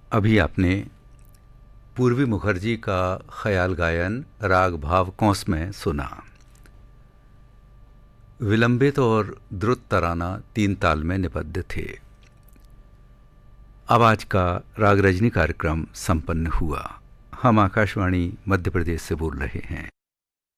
अभी आपने पूर्वी मुखर्जी का ख्याल गायन राग भाव कौंस में सुना। विलंबित और द्रुत तराना तीन ताल में निबद्ध थे। अब आज का राग रजनी कार्यक्रम संपन्न हुआ। हम आकाशवाणी मध्य प्रदेश से बोल रहे हैं।